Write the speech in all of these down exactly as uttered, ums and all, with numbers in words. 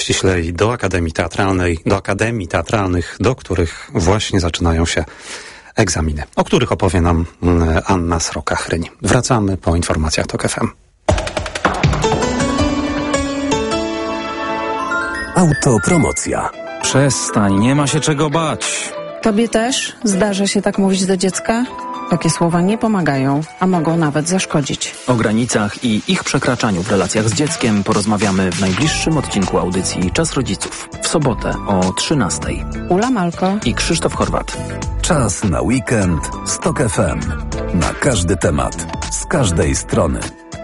ściślej do Akademii Teatralnej, do Akademii Teatralnych, do których właśnie zaczynają się egzaminy, o których opowie nam Anna Sroka-Chryń. Wracamy po informacjach TOK F M. Autopromocja. Przestań, nie ma się czego bać. Tobie też zdarza się tak mówić do dziecka? Takie słowa nie pomagają, a mogą nawet zaszkodzić. O granicach i ich przekraczaniu w relacjach z dzieckiem porozmawiamy w najbliższym odcinku audycji Czas Rodziców. W sobotę o trzynastej. Ula Malko i Krzysztof Chorwat. Czas na weekend z TOK F M. Na każdy temat, z każdej strony.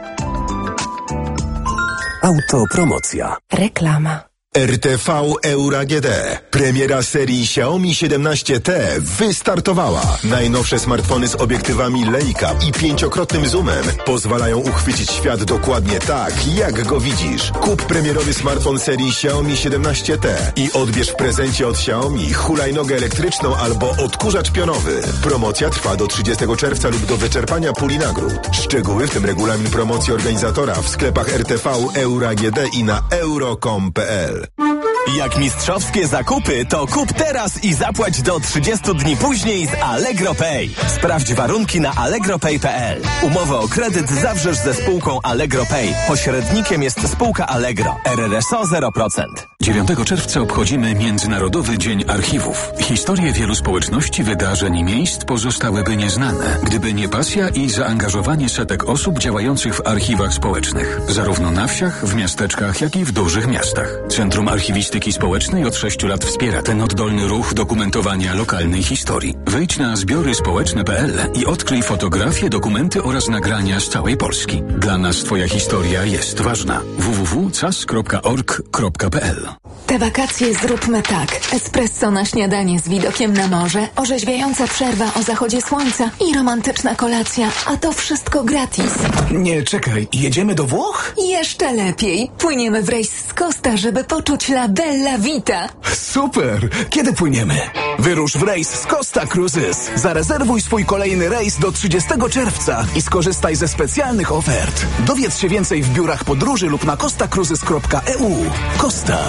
Autopromocja. Reklama. R T V Euro A G D. Premiera serii Xiaomi siedemnaście T wystartowała. Najnowsze smartfony z obiektywami Leica i pięciokrotnym zoomem pozwalają uchwycić świat dokładnie tak, jak go widzisz. Kup premierowy smartfon serii Xiaomi siedemnaście T i odbierz w prezencie od Xiaomi hulajnogę elektryczną albo odkurzacz pionowy. Promocja trwa do trzydziestego czerwca lub do wyczerpania puli nagród. Szczegóły, w tym regulamin promocji organizatora, w sklepach R T V Euro A G D i na euro kropka com kropka p l. Jak mistrzowskie zakupy, to kup teraz i zapłać do trzydziestu dni później z Allegro Pay. Sprawdź warunki na allegro pay kropka p l. Umowę o kredyt zawrzesz ze spółką Allegro Pay. Pośrednikiem jest spółka Allegro. R R S O zero procent. dziewiątego czerwca obchodzimy Międzynarodowy Dzień Archiwów. Historie wielu społeczności, wydarzeń i miejsc pozostałyby nieznane, gdyby nie pasja i zaangażowanie setek osób działających w archiwach społecznych. Zarówno na wsiach, w miasteczkach, jak i w dużych miastach. Centrum Archiwistyki Społecznej od sześciu lat wspiera ten oddolny ruch dokumentowania lokalnej historii. Wejdź na zbiory społeczne kropka p l i odkryj fotografie, dokumenty oraz nagrania z całej Polski. Dla nas Twoja historia jest ważna. w w w kropka c a s kropka org kropka p l. Te wakacje zróbmy tak. Espresso na śniadanie z widokiem na morze, orzeźwiająca przerwa o zachodzie słońca i romantyczna kolacja, a to wszystko gratis. Nie, czekaj, jedziemy do Włoch? Jeszcze lepiej. Płyniemy w rejs z Costa, żeby poczuć la bella vita. Super! Kiedy płyniemy? Wyrusz w rejs z Costa Cruises. Zarezerwuj swój kolejny rejs do trzydziestego czerwca i skorzystaj ze specjalnych ofert. Dowiedz się więcej w biurach podróży lub na costa cruises kropka e u. Costa.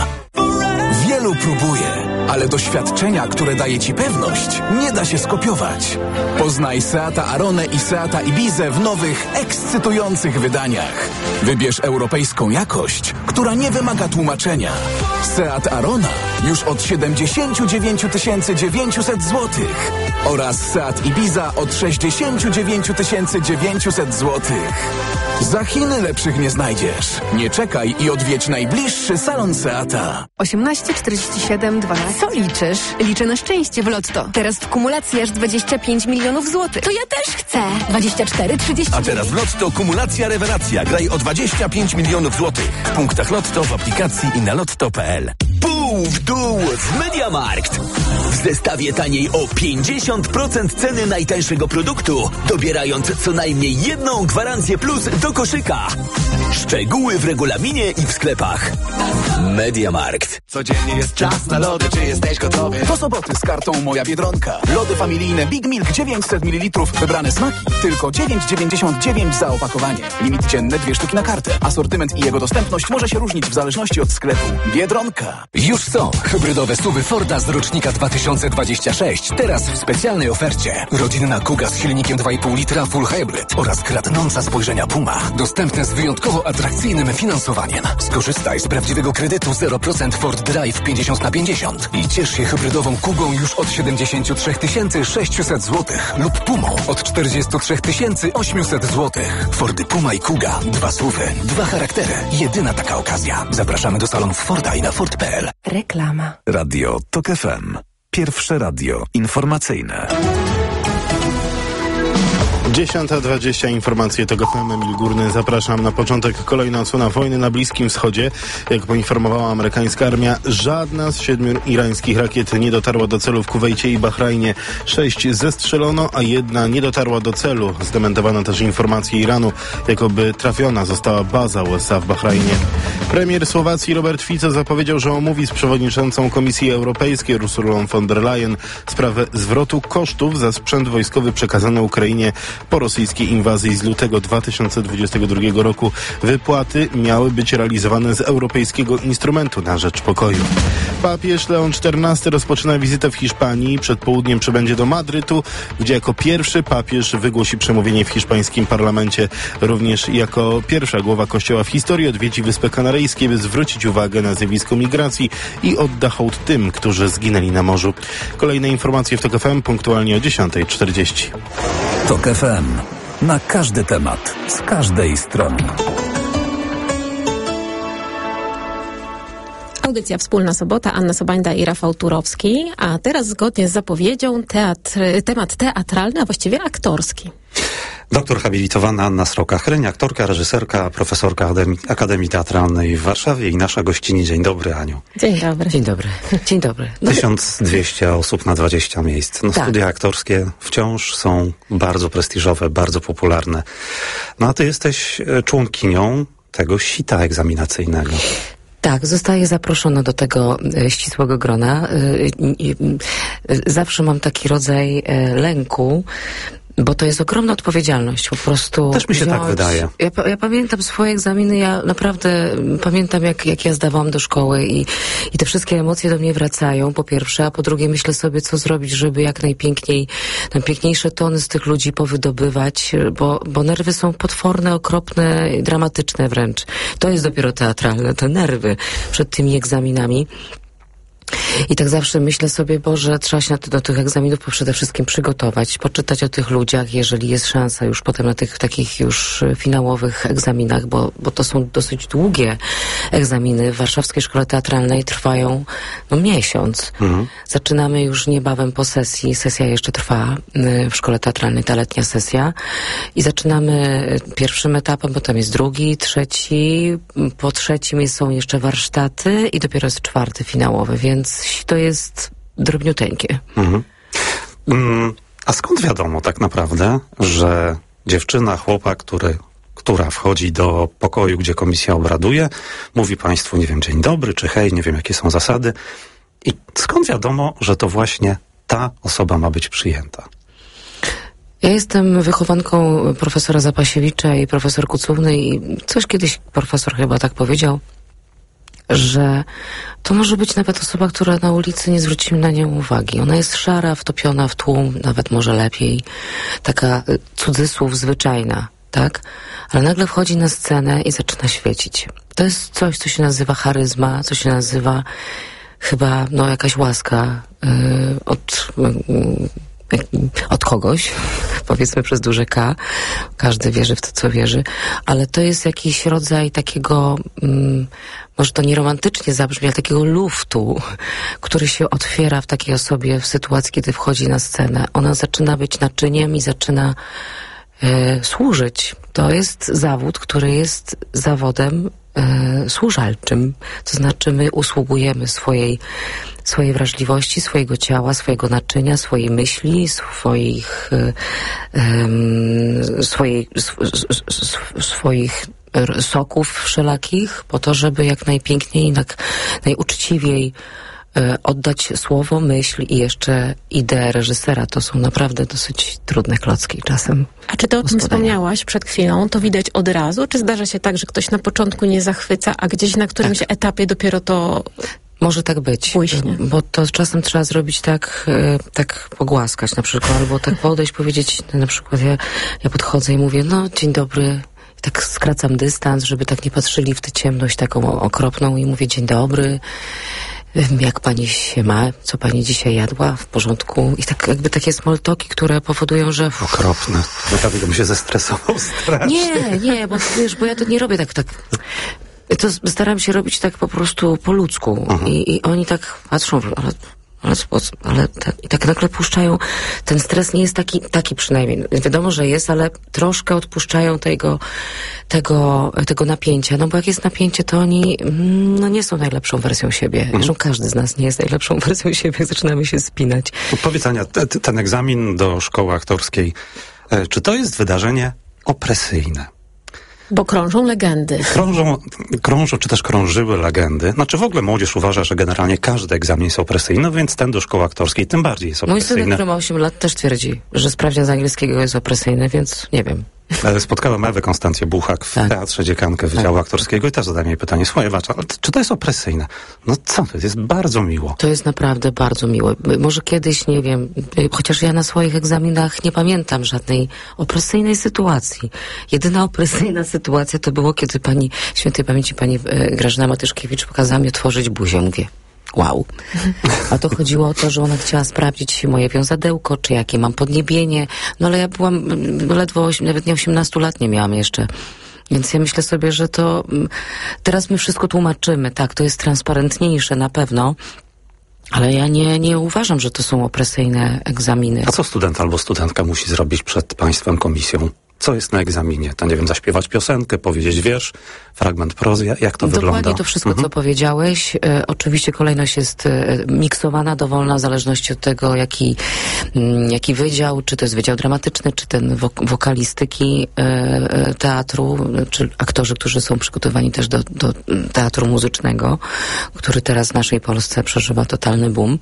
Wielu próbuje, ale doświadczenia, które daje Ci pewność, nie da się skopiować. Poznaj Seata Aronę i Seata Ibizę w nowych, ekscytujących wydaniach. Wybierz europejską jakość, która nie wymaga tłumaczenia. Seat Arona już od siedemdziesiąt dziewięć tysięcy dziewięćset złotych oraz Seat Ibiza od sześćdziesiąt dziewięć tysięcy dziewięćset złotych. Za Chiny lepszych nie znajdziesz. Nie czekaj i odwiedź najbliższy salon Seata. osiemnaście czterdzieści siedem dwanaście. Co liczysz? Liczę na szczęście w Lotto. Teraz w kumulacji aż dwadzieścia pięć milionów złotych. To ja też chcę. dwadzieścia cztery trzydzieści. A teraz w Lotto kumulacja rewelacja. Graj o dwadzieścia pięć milionów złotych. W punktach Lotto, w aplikacji i na lotto kropka p l. Pół w dół w MediaMarkt. W zestawie taniej o pięćdziesiąt procent ceny najtańszego produktu, dobierając co najmniej jedną gwarancję plus do koszyka. Szczegóły w regulaminie i w sklepach. MediaMarkt. Codziennie jest czas na lody, czy jesteś gotowy? Do soboty z kartą Moja Biedronka. Lody familijne Big Milk dziewięćset mililitrów. Wybrane smaki. Tylko dziewięć dziewięćdziesiąt dziewięć za opakowanie. Limit dzienny dwie sztuki na kartę. Asortyment i jego dostępność może się różnić w zależności od sklepu. Biedronka. Już są hybrydowe suwy Forda z rocznika dwa tysiące dwadzieścia sześć. Teraz w specjalnej ofercie. Rodzinna Kuga z silnikiem dwa i pół litra Full Hybrid oraz kradnąca spojrzenia Puma. Dostępne z wyjątkowo atrakcyjnym finansowaniem. Skorzystaj z prawdziwego kredytu zero procent Ford Drive pięćdziesiąt na pięćdziesiąt i ciesz się hybrydową Kugą już od siedemdziesiąt trzy tysiące sześćset złotych lub Pumą od czterdzieści trzy tysiące osiemset złotych. Fordy Puma i Kuga. Dwa suwy, dwa charaktery. Jedyna taka okazja. Zapraszamy do salonów Forda i na ford kropka p l. Reklama. Radio TOK F M. Pierwsze radio informacyjne. dziesiąta dwadzieścia, informacje TOK F M, Emil Górny. Zapraszam na początek. Kolejna odsłona wojny na Bliskim Wschodzie. Jak poinformowała amerykańska armia, żadna z siedmiu irańskich rakiet nie dotarła do celu w Kuwejcie i Bahrajnie. Sześć zestrzelono, a jedna nie dotarła do celu. Zdementowano też informacje Iranu, jakoby trafiona została baza U S A w Bahrajnie. Premier Słowacji Robert Fico zapowiedział, że omówi z przewodniczącą Komisji Europejskiej Ursulą von der Leyen sprawę zwrotu kosztów za sprzęt wojskowy przekazany Ukrainie Po rosyjskiej inwazji z lutego dwa tysiące dwudziestego drugiego roku wypłaty miały być realizowane z Europejskiego Instrumentu na Rzecz Pokoju. Papież Leon czternasty rozpoczyna wizytę w Hiszpanii. Przed południem przybędzie do Madrytu, gdzie jako pierwszy papież wygłosi przemówienie w hiszpańskim parlamencie. Również jako pierwsza głowa kościoła w historii odwiedzi Wyspy Kanaryjskie, by zwrócić uwagę na zjawisko migracji i odda hołd tym, którzy zginęli na morzu. Kolejne informacje w TOK F M punktualnie o dziesiąta czterdzieści. TOK F M. Na każdy temat, z każdej strony. Audycja Wspólna Sobota, Anna Sobańda i Rafał Turowski, a teraz zgodnie z zapowiedzią teatr, temat teatralny, a właściwie aktorski. Doktor habilitowana Anna Sroka-Chryń, aktorka, reżyserka, profesorka Akademii, Akademii Teatralnej w Warszawie i nasza gościni. Dzień dobry, Aniu. Dzień dobry. Dzień dobry. Dzień dobry. No tysiąc dwieście osób na dwadzieścia miejsc. No, tak. Studia aktorskie wciąż są bardzo prestiżowe, bardzo popularne. No a ty jesteś członkinią tego sita egzaminacyjnego. Tak, zostaję zaproszona do tego e, ścisłego grona. E, e, zawsze mam taki rodzaj e, lęku, bo to jest ogromna odpowiedzialność, po prostu. Też mi się wziąć... tak wydaje. Ja, ja pamiętam swoje egzaminy, ja naprawdę pamiętam, jak, jak ja zdawałam do szkoły i, i te wszystkie emocje do mnie wracają, po pierwsze, a po drugie myślę sobie, co zrobić, żeby jak najpiękniej, najpiękniejsze tony z tych ludzi powydobywać, bo, bo nerwy są potworne, okropne, dramatyczne wręcz. To jest dopiero teatralne, te nerwy przed tymi egzaminami. I tak zawsze myślę sobie, Boże, trzeba się do tych egzaminów przede wszystkim przygotować, poczytać o tych ludziach, jeżeli jest szansa już potem na tych takich już finałowych egzaminach, bo, bo to są dosyć długie egzaminy. W Warszawskiej Szkole Teatralnej trwają no miesiąc. Mhm. Zaczynamy już niebawem po sesji, sesja jeszcze trwa w Szkole Teatralnej, ta letnia sesja i zaczynamy pierwszym etapem, potem jest drugi, trzeci, po trzecim są jeszcze warsztaty i dopiero jest czwarty finałowy, więc Więc to jest drobniuteńkie. Mhm. Mm, a skąd wiadomo tak naprawdę, że dziewczyna, chłopak, który, która wchodzi do pokoju, gdzie komisja obraduje, mówi państwu, nie wiem, dzień dobry, czy hej, nie wiem, jakie są zasady. I skąd wiadomo, że to właśnie ta osoba ma być przyjęta? Ja jestem wychowanką profesora Zapasiewicza i profesor Kucówny i coś kiedyś profesor chyba tak powiedział, że to może być nawet osoba, która na ulicy nie zwrócimy na nią uwagi. Ona jest szara, wtopiona w tłum, nawet może lepiej, taka cudzysłów zwyczajna, tak? Ale nagle wchodzi na scenę i zaczyna świecić. To jest coś, co się nazywa charyzma, co się nazywa chyba, no, jakaś łaska yy, od... Yy, od kogoś, powiedzmy przez duże K, każdy wierzy w to, co wierzy, ale to jest jakiś rodzaj takiego, mm, może to nie romantycznie zabrzmi, ale takiego luftu, który się otwiera w takiej osobie w sytuacji, kiedy wchodzi na scenę. Ona zaczyna być naczyniem i zaczyna e, służyć. To jest zawód, który jest zawodem e, służalczym, to znaczy my usługujemy swojej swojej wrażliwości, swojego ciała, swojego naczynia, swojej myśli, swoich um, swojej, sw, sw, swoich soków wszelakich, po to, żeby jak najpiękniej, jak najuczciwiej e, oddać słowo, myśl i jeszcze ideę reżysera. To są naprawdę dosyć trudne klocki czasem. A czy ty o tym wspomniałaś przed chwilą? To widać od razu? Czy zdarza się tak, że ktoś na początku nie zachwyca, a gdzieś na którymś tak. etapie dopiero to... Może tak być, Później. Bo to czasem trzeba zrobić tak, tak pogłaskać na przykład, albo tak podejść, powiedzieć, na przykład ja, ja podchodzę i mówię, no dzień dobry, i tak skracam dystans, żeby tak nie patrzyli w tę ciemność taką okropną i mówię, dzień dobry, jak pani się ma, co pani dzisiaj jadła, w porządku, i tak jakby takie small talki, które powodują, że... Okropne, naprawdę bym się zestresował strasznie. Nie, nie, bo wiesz, bo ja to nie robię tak, tak... To staram się robić tak po prostu po ludzku. Mhm. I, I oni tak patrzą, ale, ale, ale tak, i tak nagle puszczają. Ten stres nie jest taki, taki przynajmniej. Wiadomo, że jest, ale troszkę odpuszczają tego, tego, tego napięcia. No bo jak jest napięcie, to oni no, nie są najlepszą wersją siebie. Mhm. Zresztą każdy z nas nie jest najlepszą wersją siebie, jak zaczynamy się spinać. Powiedz, Ania, t- ten egzamin do szkoły aktorskiej, e, czy to jest wydarzenie opresyjne? Bo krążą legendy. Krążą, krążą, czy też krążyły legendy. Znaczy w ogóle młodzież uważa, że generalnie każdy egzamin jest opresyjny, więc ten do szkoły aktorskiej tym bardziej jest Mój opresyjny. syn, który ma osiem lat, też twierdzi, że sprawdzian z angielskiego jest opresyjny, więc nie wiem. Spotkałem Ewę Konstancję Buchak w tak. Teatrze Dziekankę Wydziału tak. Aktorskiego i też zadałem jej pytanie, słuchaj Ewacza, czy to jest opresyjne? No co to jest? Bardzo miło. To jest naprawdę bardzo miłe. Może kiedyś, nie wiem, chociaż ja na swoich egzaminach nie pamiętam żadnej opresyjnej sytuacji. Jedyna opresyjna sytuacja to było, kiedy pani, świętej pamięci pani e, Grażyna Matyszkiewicz pokazała mi otworzyć buzię. Mówię, wow. A to chodziło o to, że ona chciała sprawdzić moje wiązadełko, czy jakie mam podniebienie. No ale ja byłam ledwo, ośm, nawet nie osiemnastu lat nie miałam jeszcze. Więc ja myślę sobie, że to teraz my wszystko tłumaczymy. Tak, to jest transparentniejsze na pewno. Ale ja nie, nie uważam, że to są opresyjne egzaminy. A co student albo studentka musi zrobić przed państwem, komisją? Co jest na egzaminie? To nie wiem, zaśpiewać piosenkę, powiedzieć wiersz, fragment prozy, jak to Dokładnie wygląda? Dokładnie to wszystko, mhm. co powiedziałeś. E, oczywiście kolejność jest e, miksowana, dowolna, w zależności od tego, jaki, m, jaki wydział, czy to jest wydział dramatyczny, czy ten wok- wokalistyki e, e, teatru, czy aktorzy, którzy są przygotowani też do, do teatru muzycznego, który teraz w naszej Polsce przeżywa totalny boom.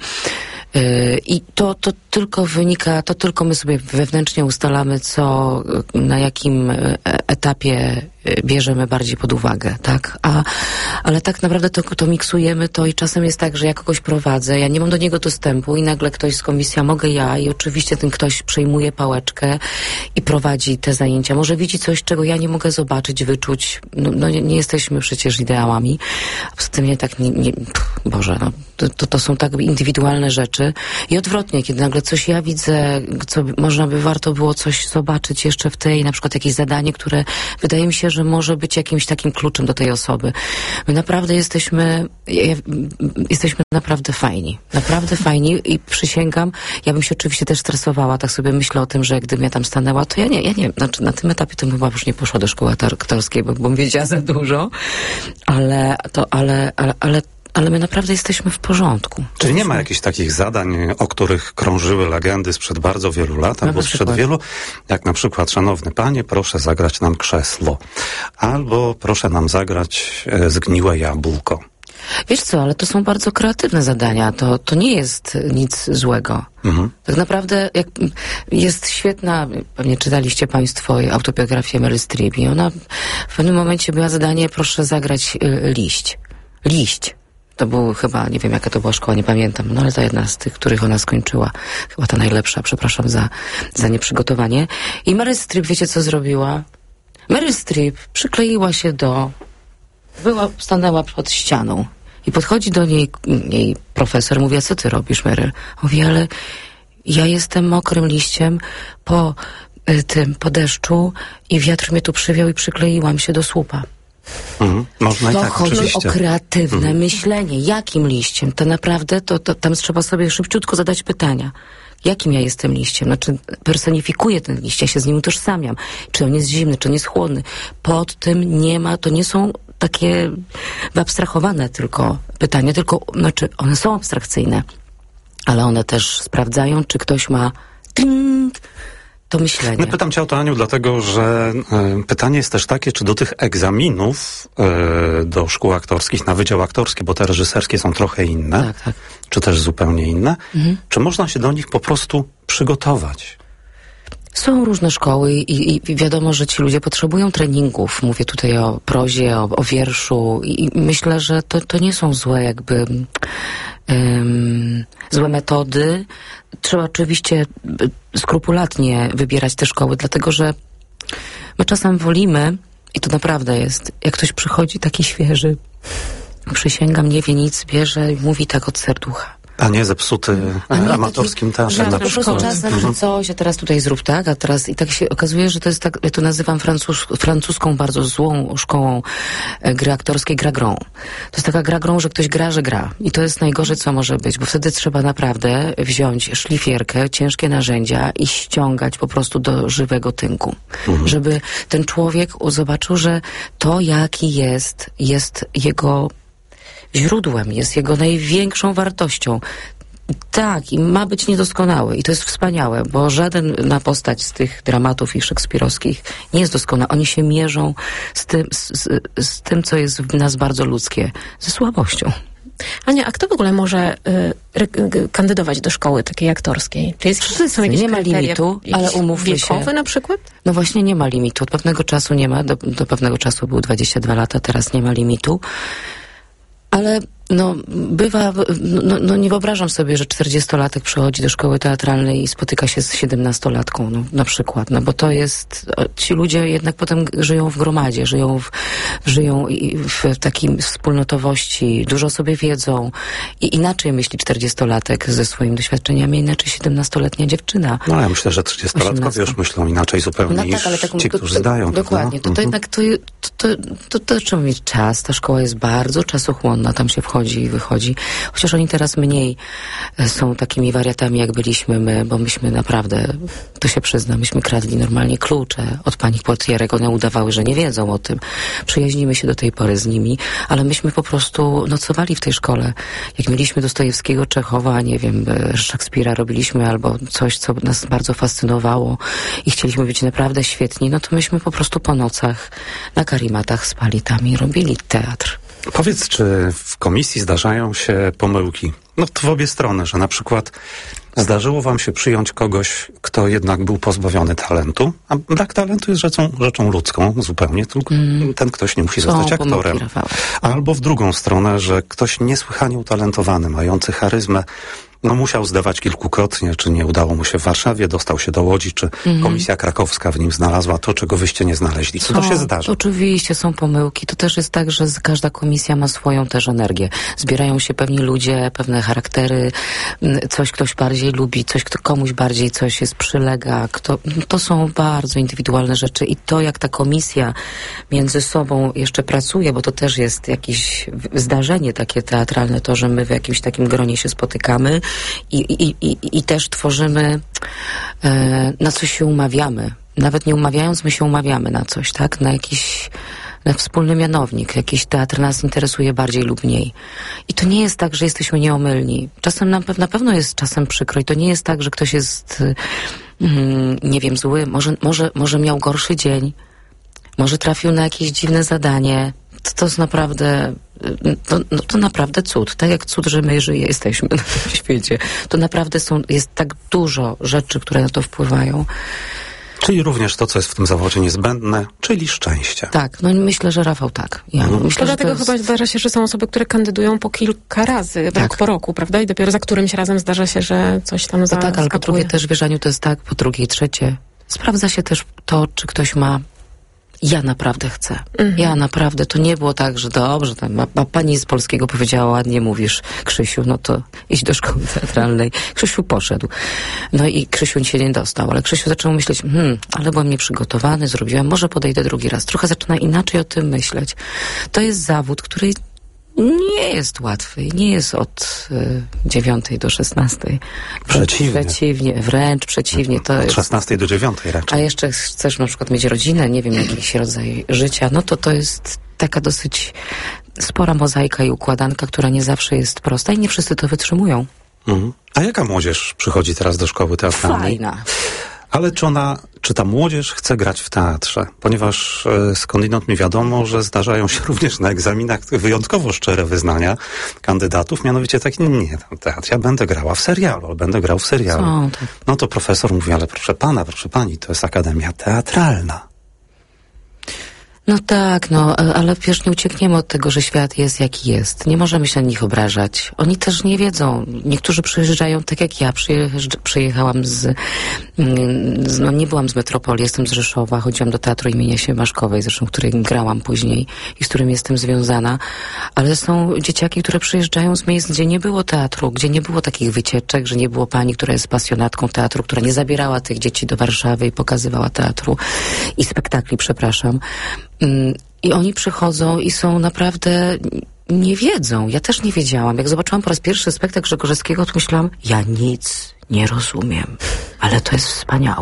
E, I to, to tylko wynika, to tylko my sobie wewnętrznie ustalamy, co, na jakim etapie bierzemy bardziej pod uwagę, tak? A, ale tak naprawdę to, to miksujemy to i czasem jest tak, że ja kogoś prowadzę, ja nie mam do niego dostępu i nagle ktoś z komisji, a mogę ja i oczywiście ten ktoś przejmuje pałeczkę i prowadzi te zajęcia. Może widzi coś, czego ja nie mogę zobaczyć, wyczuć. No, no nie, nie jesteśmy przecież ideałami. A poza tym nie tak, nie, nie, pff, Boże, no, to, to, to są tak indywidualne rzeczy. I odwrotnie, kiedy nagle coś ja widzę, co można by warto było coś zobaczyć jeszcze w tej, na przykład jakieś zadanie, które wydaje mi się, że może być jakimś takim kluczem do tej osoby. My naprawdę jesteśmy, ja, jesteśmy naprawdę fajni. Naprawdę fajni i przysięgam, ja bym się oczywiście też stresowała, tak sobie myślę o tym, że gdybym ja tam stanęła, to ja nie, ja nie, znaczy na tym etapie to chyba już nie poszła do szkoły aktorskiej, bo bym wiedziała za dużo, ale to, ale, ale, ale Ale my naprawdę jesteśmy w porządku. Czyli nie ma jakichś takich zadań, o których krążyły legendy sprzed bardzo wielu lat, albo sprzed wielu, jak na przykład, szanowny panie, proszę zagrać nam krzesło, albo proszę nam zagrać e, zgniłe jabłko. Wiesz co, ale to są bardzo kreatywne zadania, to, to nie jest nic złego. Mhm. Tak naprawdę jak, jest świetna, pewnie czytaliście państwo autobiografię Meryl Streep i ona w pewnym momencie miała zadanie, proszę zagrać y, liść. Liść. To był chyba, nie wiem jaka to była szkoła, nie pamiętam, no ale to jedna z tych, których ona skończyła. Chyba ta najlepsza, przepraszam za, za nieprzygotowanie. I Meryl Streep, wiecie co zrobiła? Meryl Streep przykleiła się do... Była, stanęła pod ścianą i podchodzi do niej, jej profesor, mówi, a co ty robisz, Meryl? Mówi, ale ja jestem mokrym liściem po y, tym, po deszczu i wiatr mnie tu przywiał i przykleiłam się do słupa. Mhm. Można to i tak, chodzi oczywiście. o kreatywne mhm. myślenie. Jakim liściem? To naprawdę, to, to tam trzeba sobie szybciutko zadać pytania. Jakim ja jestem liściem? Znaczy, personifikuję ten liść, ja się z nim utożsamiam. Czy on jest zimny, czy on jest chłodny? Pod tym nie ma, to nie są takie wyabstrahowane tylko pytania, tylko, znaczy, one są abstrakcyjne, ale one też sprawdzają, czy ktoś ma ting, to myślenie. No, pytam cię o to, Aniu, dlatego, że y, pytanie jest też takie, czy do tych egzaminów y, do szkół aktorskich, na wydział aktorski, bo te reżyserskie są trochę inne, tak, tak. czy też zupełnie inne, mhm. czy można się do nich po prostu przygotować? Są różne szkoły i, i wiadomo, że ci ludzie potrzebują treningów. Mówię tutaj o prozie, o, o wierszu i myślę, że to, to nie są złe jakby um, złe metody. Trzeba oczywiście skrupulatnie wybierać te szkoły, dlatego że my czasem wolimy, i to naprawdę jest, jak ktoś przychodzi taki świeży, przysięgam, nie wie nic, bierze i mówi tak od serducha. A nie zepsuty a nie amatorskim teatrem na po prostu czasem mhm. coś, a teraz tutaj zrób tak, a teraz i tak się okazuje, że to jest tak, ja to nazywam francuz, francuską bardzo złą szkołą e, gry aktorskiej, gra grą. To jest taka gra grą, że ktoś gra, że gra. I to jest najgorzej, co może być, bo wtedy trzeba naprawdę wziąć szlifierkę, ciężkie narzędzia i ściągać po prostu do żywego tynku. Mhm. Żeby ten człowiek zobaczył, że to, jaki jest, jest jego źródłem, jest jego największą wartością. Tak, i ma być niedoskonały i to jest wspaniałe, bo żadna postać z tych dramatów i szekspirowskich nie jest doskonała. Oni się mierzą z tym, z, z tym, co jest w nas bardzo ludzkie, ze słabością. Ania, a kto w ogóle może y, ry, y, kandydować do szkoły takiej aktorskiej? Czy jest, Wszyscy, są jakieś nie ma kryteria, limitu, ale umówmy wiekowe się. na przykład? No właśnie nie ma limitu. Od pewnego czasu nie ma. Do, do pewnego czasu było dwadzieścia dwa lata, teraz nie ma limitu. Ale no bywa, no, no nie wyobrażam sobie, że czterdziestolatek przychodzi do szkoły teatralnej i spotyka się z siedemnastolatką, no, na przykład, no bo to jest, ci ludzie jednak potem żyją w gromadzie, żyją w, żyją w takiej wspólnotowości, dużo sobie wiedzą i inaczej myśli czterdziestolatek ze swoimi doświadczeniami, inaczej siedemnastoletnia dziewczyna. No ja myślę, że trzydziestolatkowie już myślą inaczej zupełnie no niż tak, ale tak, ci, to, którzy to, zdają. Dokładnie, to, to jednak to, to, to, to trzeba mieć czas, ta szkoła jest bardzo czasochłonna, tam się wchodzi i wychodzi. Chociaż oni teraz mniej są takimi wariatami, jak byliśmy my, bo myśmy naprawdę, to się przyzna, myśmy kradli normalnie klucze od pani portierek. One udawały, że nie wiedzą o tym. Przyjaźnimy się do tej pory z nimi, ale myśmy po prostu nocowali w tej szkole. Jak mieliśmy Dostojewskiego, Czechowa, nie wiem, Szekspira robiliśmy albo coś, co nas bardzo fascynowało i chcieliśmy być naprawdę świetni, no to myśmy po prostu po nocach na karimatach spali tam i robili teatr. Powiedz, czy w komisji zdarzają się pomyłki? No to w obie strony, że na przykład zdarzyło wam się przyjąć kogoś, kto jednak był pozbawiony talentu, a brak talentu jest rzeczą, rzeczą ludzką zupełnie, tylko mm. ten ktoś nie musi Są zostać aktorem. Pomyłki, Albo w drugą stronę, że ktoś niesłychanie utalentowany, mający charyzmę, no musiał zdawać kilkukrotnie, czy nie udało mu się w Warszawie, dostał się do Łodzi, czy mm-hmm. Komisja Krakowska w nim znalazła to, czego wyście nie znaleźli. Co to się zdarza? Oczywiście są pomyłki. To też jest tak, że każda komisja ma swoją też energię. Zbierają się pewni ludzie, pewne charaktery, coś ktoś bardziej lubi, coś kto komuś bardziej coś jest przylega. Kto, to są bardzo indywidualne rzeczy i to, jak ta komisja między sobą jeszcze pracuje, bo to też jest jakieś zdarzenie takie teatralne, to, że my w jakimś takim gronie się spotykamy I, i, i, i też tworzymy, e, na coś się umawiamy. Nawet nie umawiając, my się umawiamy na coś, tak? Na jakiś na wspólny mianownik. Jakiś teatr nas interesuje bardziej lub mniej. I to nie jest tak, że jesteśmy nieomylni. Czasem nam na pewno jest czasem przykro i to nie jest tak, że ktoś jest, mm, nie wiem, zły. Może, może, może miał gorszy dzień. Może trafił na jakieś dziwne zadanie. To, to jest naprawdę, to, no, to naprawdę cud. Tak jak cud, że my żyje, jesteśmy na tym świecie. To naprawdę są, jest tak dużo rzeczy, które na to wpływają. Czyli również to, co jest w tym zawodzie niezbędne, czyli szczęście. Tak, no myślę, że Rafał tak. Ja mhm. myślę, to dlatego że to jest... chyba zdarza się, że są osoby, które kandydują po kilka razy, tak. rok po roku, prawda? I dopiero za którymś razem zdarza się, że coś tam zaskakuje. Tak, ale po drugie też w wierzaniu to jest tak, po drugie trzecie. Sprawdza się też to, czy ktoś ma ja naprawdę chcę. Mhm. Ja naprawdę. To nie było tak, że dobrze, tam, a, a pani z polskiego powiedziała, ładnie mówisz, Krzysiu, no to idź do szkoły teatralnej. Krzysiu poszedł. No i Krzysiu się nie dostał, ale Krzysiu zaczął myśleć, hmm, ale byłem nieprzygotowany, zrobiłem, może podejdę drugi raz. Trochę zaczyna inaczej o tym myśleć. To jest zawód, który nie jest łatwy. Nie jest od y, dziewiątej do szesnastej. Przeciwnie. Przeciwnie, wręcz przeciwnie. To od jest... szesnastej do dziewiątej raczej. A jeszcze chcesz na przykład mieć rodzinę, nie wiem, jakiś rodzaj życia, no to to jest taka dosyć spora mozaika i układanka, która nie zawsze jest prosta i nie wszyscy to wytrzymują. Mhm. A jaka młodzież przychodzi teraz do szkoły teatralnej? Fajna. Ale czy ona, czy ta młodzież chce grać w teatrze? Ponieważ e, skądinąd mi wiadomo, że zdarzają się również na egzaminach wyjątkowo szczere wyznania kandydatów, mianowicie tak, nie, teatr, ja będę grała w serialu, będę grał w serialu. Co, tak. No to profesor mówi, ale proszę pana, proszę pani, to jest akademia teatralna. No tak, no, ale wiesz, nie uciekniemy od tego, że świat jest jaki jest. Nie możemy się na nich obrażać. Oni też nie wiedzą. Niektórzy przyjeżdżają tak jak ja. Przyjeżdż, przyjechałam z, z... No nie byłam z metropolii, jestem z Rzeszowa. Chodziłam do Teatru imienia Siemaszkowej, zresztą w którym grałam później i z którym jestem związana. Ale są dzieciaki, które przyjeżdżają z miejsc, gdzie nie było teatru, gdzie nie było takich wycieczek, że nie było pani, która jest pasjonatką teatru, która nie zabierała tych dzieci do Warszawy i pokazywała teatru i spektakli, przepraszam. I oni przychodzą i są naprawdę, nie wiedzą. Ja też nie wiedziałam. Jak zobaczyłam po raz pierwszy spektakl Grzegorzewskiego, to myślałam, ja nic nie rozumiem, ale to jest wspaniałe.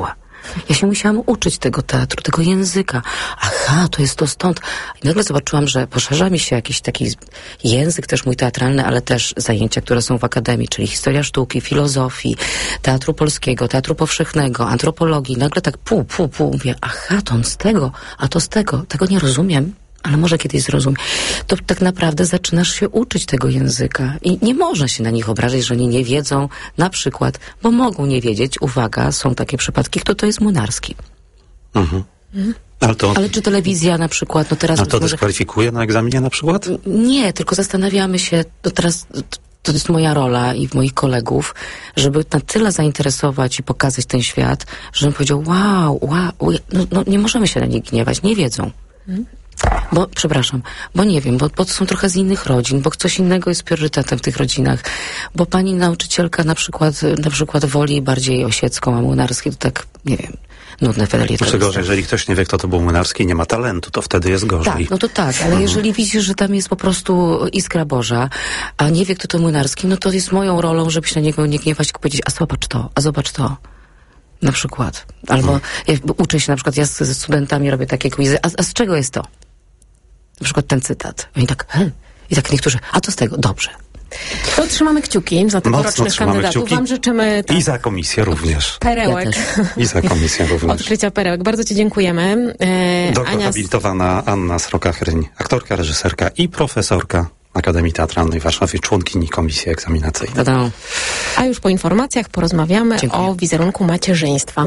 Ja się musiałam uczyć tego teatru, tego języka. Aha, to jest to stąd. I nagle zobaczyłam, że poszerza mi się jakiś taki język też mój teatralny, ale też zajęcia, które są w akademii, czyli historia sztuki, filozofii, teatru polskiego, teatru powszechnego, antropologii. Nagle tak pół, pół, pół. Mówię, aha, to on z tego, a to z tego. Tego nie rozumiem. Ale może kiedyś zrozumiem. To tak naprawdę zaczynasz się uczyć tego języka i nie można się na nich obrażać, że oni nie wiedzą, na przykład, bo mogą nie wiedzieć, uwaga, są takie przypadki, kto to jest Młynarski. Mhm. Mhm. Ale, to... Ale czy telewizja na przykład, no teraz... A to może... dyskwalifikuje na egzaminie na przykład? Nie, tylko zastanawiamy się, to teraz... To jest moja rola i moich kolegów, żeby na tyle zainteresować i pokazać ten świat, żebym powiedział, wow, wow, no, no nie możemy się na nich gniewać, nie wiedzą. Mhm. Bo, przepraszam, bo nie wiem, bo, bo to są trochę z innych rodzin, bo coś innego jest priorytetem w tych rodzinach, bo pani nauczycielka na przykład, na przykład woli bardziej Osiecką, a Młynarski to tak, nie wiem, nudne felietonistyczne. Znaczy gorzej, jeżeli ktoś nie wie, kto to był Młynarski i nie ma talentu, to wtedy jest gorzej. Tak, no to tak, ale mhm. jeżeli widzisz, że tam jest po prostu iskra Boża, a nie wie, kto to Młynarski, no to jest moją rolą, żeby się na niego nie gniewać, tylko powiedzieć, a zobacz to, a zobacz to. Na przykład. Albo hmm. ja uczę się na przykład, ja ze studentami robię takie quizy, a, a z czego jest to? Na przykład ten cytat. Oni tak, he? I tak niektórzy, a to z tego, dobrze. To trzymamy kciuki za tegorocznych kandydatów. Kciuki. Wam życzymy... Tak, I za komisję również. Perełek. Ja I za komisję również. Odkrycia perełek. Bardzo ci dziękujemy. E, Doktor Ania... habilitowana Anna Sroka-Hryń, aktorka, reżyserka i profesorka Akademii Teatralnej w Warszawie, członkini komisji egzaminacyjnej. Tada. A już po informacjach porozmawiamy Dziękuję. o wizerunku macierzyństwa.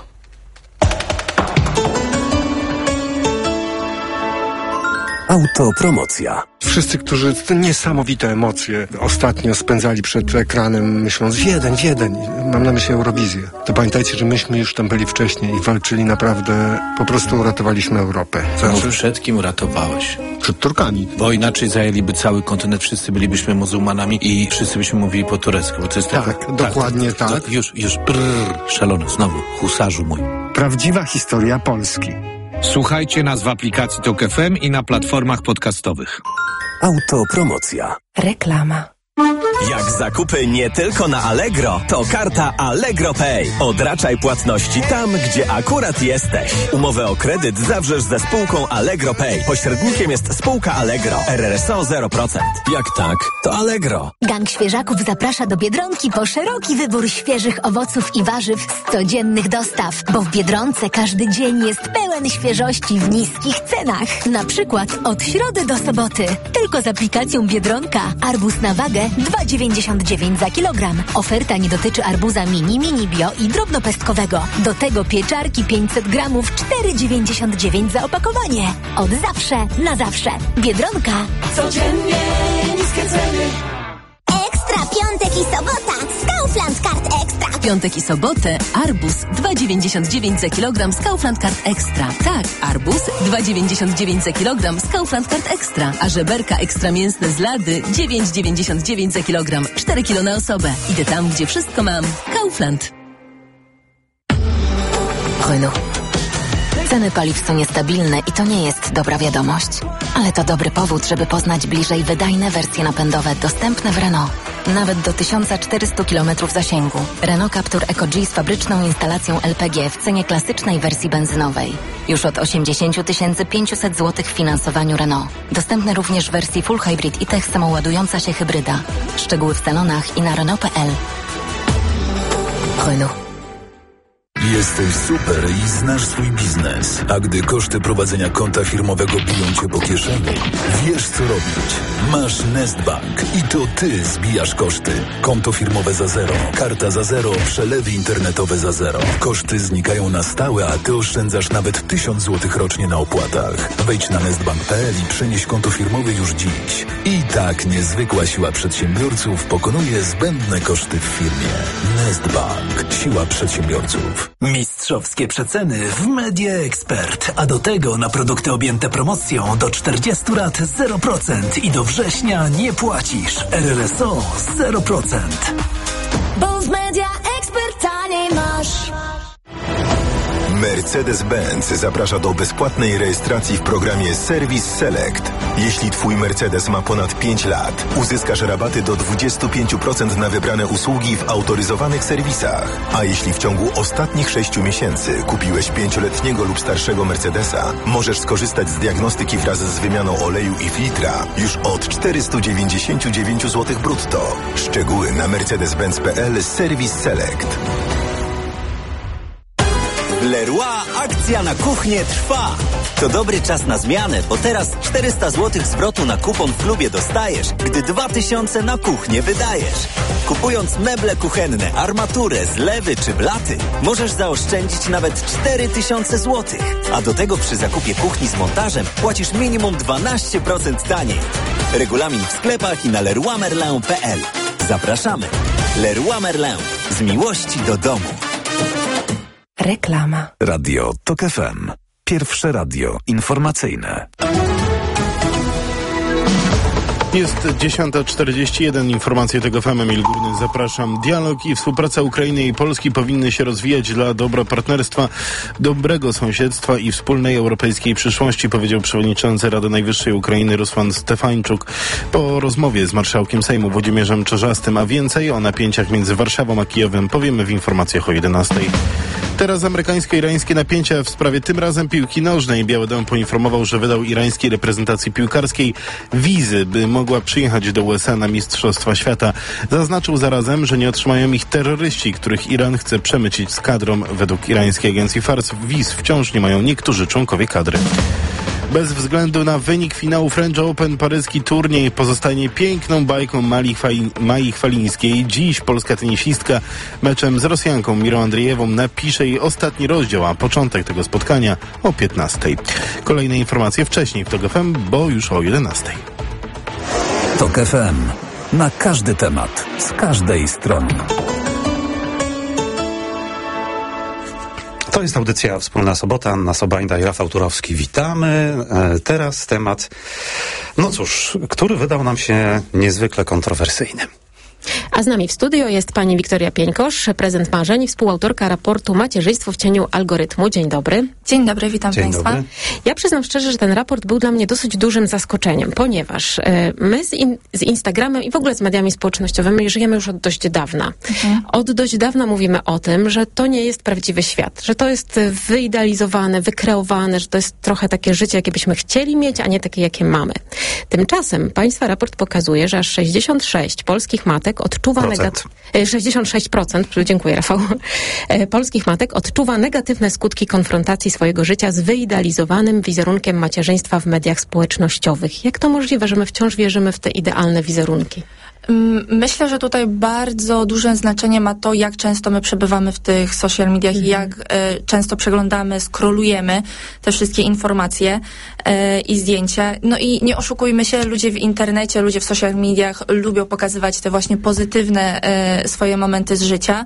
Autopromocja. Wszyscy, którzy te niesamowite emocje ostatnio spędzali przed ekranem, myśląc Wiedeń, Wiedeń, mam na myśli Eurowizję, to pamiętajcie, że myśmy już tam byli wcześniej i walczyli naprawdę, po prostu uratowaliśmy Europę. Znaczy, przed kim uratowałeś? Przed Turkami. Bo inaczej zajęliby cały kontynent, wszyscy bylibyśmy muzułmanami i wszyscy byśmy mówili po turecku, bo to jest tak, tak, dokładnie tak. tak. tak. Już, już, brrr, szalony, znowu, husarzu mój. Prawdziwa historia Polski. Słuchajcie nas w aplikacji Tok F M i na platformach podcastowych. Autopromocja. Reklama. Jak zakupy nie tylko na Allegro, to karta Allegro Pay. Odraczaj płatności tam, gdzie akurat jesteś. Umowę o kredyt zawrzesz ze spółką Allegro Pay. Pośrednikiem jest spółka Allegro. R R S O zero procent. Jak tak, to Allegro. Gang świeżaków zaprasza do Biedronki po szeroki wybór świeżych owoców i warzyw z codziennych dostaw. Bo w Biedronce każdy dzień jest pełen świeżości w niskich cenach. Na przykład od środy do soboty. Tylko z aplikacją Biedronka. Arbuz na wagę dwa dziewięćdziesiąt dziewięć za kilogram. Oferta nie dotyczy arbuza mini, mini bio i drobnopestkowego. Do tego pieczarki pięćset gramów cztery dziewięćdziesiąt dziewięć za opakowanie. Od zawsze na zawsze. Biedronka. Codziennie niskie ceny. Ekstra piątek i sobota z Kaufland Card Extra. W piątek i sobotę arbuz dwa dziewięćdziesiąt dziewięć za kilogram z Kaufland Card Extra. Tak, arbuz dwa dziewięćdziesiąt dziewięć za kilogram z Kaufland Card Extra. A żeberka ekstra mięsne z lady dziewięć dziewięćdziesiąt dziewięć za kilogram. cztery kilo na osobę. Idę tam, gdzie wszystko mam. Kaufland. Renault. Ceny paliw są niestabilne i to nie jest dobra wiadomość. Ale to dobry powód, żeby poznać bliżej wydajne wersje napędowe dostępne w Renault. Nawet do tysiąc czterysta kilometrów zasięgu. Renault Captur Eco G z fabryczną instalacją L P G w cenie klasycznej wersji benzynowej. Już od osiemdziesiąt tysięcy pięćset złotych w finansowaniu Renault. Dostępne również w wersji Full Hybrid i Tech samoładująca się hybryda. Szczegóły w salonach i na Renault kropka p l. Renault. Jesteś super i znasz swój biznes, a gdy koszty prowadzenia konta firmowego biją cię po kieszeni, wiesz co robić. Masz Nestbank i to ty zbijasz koszty. Konto firmowe za zero, karta za zero, przelewy internetowe za zero. Koszty znikają na stałe, a ty oszczędzasz nawet tysiąc złotych rocznie na opłatach. Wejdź na nestbank kropka p l i przenieś konto firmowe już dziś. I tak niezwykła siła przedsiębiorców pokonuje zbędne koszty w firmie. Nestbank. Siła przedsiębiorców. Mistrzowskie przeceny w Media Expert, a do tego na produkty objęte promocją do czterdziestu rat zero procent i do września nie płacisz. R R S O zero procent. Bo w Media Expert taniej masz. Mercedes-Benz zaprasza do bezpłatnej rejestracji w programie Service Select. Jeśli Twój Mercedes ma ponad pięć lat, uzyskasz rabaty do dwadzieścia pięć procent na wybrane usługi w autoryzowanych serwisach. A jeśli w ciągu ostatnich sześciu miesięcy kupiłeś pięcioletniego lub starszego Mercedesa, możesz skorzystać z diagnostyki wraz z wymianą oleju i filtra już od czterysta dziewięćdziesiąt dziewięć złotych brutto. Szczegóły na mercedes benz kropka p l Service Select. Leroy akcja na kuchnię trwa. To dobry czas na zmianę, bo teraz czterysta złotych zwrotu na kupon w klubie dostajesz, gdy dwa tysiące na kuchnię wydajesz. Kupując meble kuchenne, armaturę, zlewy czy blaty, możesz zaoszczędzić nawet cztery tysiące złotych. A do tego przy zakupie kuchni z montażem płacisz minimum dwanaście procent taniej. Regulamin w sklepach i na leroy merlin kropka p l. Zapraszamy. Leroy Merlin. Z miłości do domu. Reklama. Radio Tok F M. Pierwsze radio informacyjne. Jest dziesiąta czterdzieści jeden. Informacje tego F M. Emil Górny. Zapraszam. Dialog i współpraca Ukrainy i Polski powinny się rozwijać dla dobra partnerstwa, dobrego sąsiedztwa i wspólnej europejskiej przyszłości, powiedział przewodniczący Rady Najwyższej Ukrainy Rusłan Stefańczuk po rozmowie z marszałkiem Sejmu Włodzimierzem Czarzastym. A więcej o napięciach między Warszawą a Kijowem powiemy w informacjach o jedenastej. Teraz amerykańsko-irańskie napięcia w sprawie tym razem piłki nożnej. Biały Dom poinformował, że wydał irańskiej reprezentacji piłkarskiej wizy, by mogła przyjechać do U S A na Mistrzostwa Świata. Zaznaczył zarazem, że nie otrzymają ich terroryści, których Iran chce przemycić z kadrą. Według irańskiej agencji Fars wiz wciąż nie mają niektórzy członkowie kadry. Bez względu na wynik finału French Open paryski turniej pozostanie piękną bajką Mai, Chwali, Mai Chwalińskiej. Dziś polska tenisistka meczem z Rosjanką Mirą Andrzejewą napisze jej ostatni rozdział, a początek tego spotkania o piętnastej. Kolejne informacje wcześniej w Tok F M, bo już o jedenastej. Tok F M. Na każdy temat, z każdej strony. To jest audycja Wspólna Sobota. Anna Sobajda i Rafał Turowski. Witamy. E, teraz temat, no cóż, który wydał nam się niezwykle kontrowersyjny. A z nami w studio jest pani Wiktoria Pieńkosz, prezent marzeń, współautorka raportu Macierzyństwo w cieniu algorytmu. Dzień dobry. Dzień dobry, witam Dzień Państwa. Dobry. Ja przyznam szczerze, że ten raport był dla mnie dosyć dużym zaskoczeniem, ponieważ e, my z, in, z Instagramem i w ogóle z mediami społecznościowymi żyjemy już od dość dawna. Mhm. Od dość dawna mówimy o tym, że to nie jest prawdziwy świat, że to jest wyidealizowane, wykreowane, że to jest trochę takie życie, jakie byśmy chcieli mieć, a nie takie, jakie mamy. Tymczasem Państwa raport pokazuje, że aż sześćdziesiąt sześć polskich matek odczuwa negatywne... sześćdziesiąt sześć procent, dziękuję Rafał, polskich matek odczuwa negatywne skutki konfrontacji swojego życia z wyidealizowanym wizerunkiem macierzyństwa w mediach społecznościowych. Jak to możliwe, że my wciąż wierzymy w te idealne wizerunki? Myślę, że tutaj bardzo duże znaczenie ma to, jak często my przebywamy w tych social mediach mhm. i jak e, często przeglądamy, scrollujemy te wszystkie informacje e, i zdjęcia. No i nie oszukujmy się, ludzie w internecie, ludzie w social mediach lubią pokazywać te właśnie pozytywne e, swoje momenty z życia.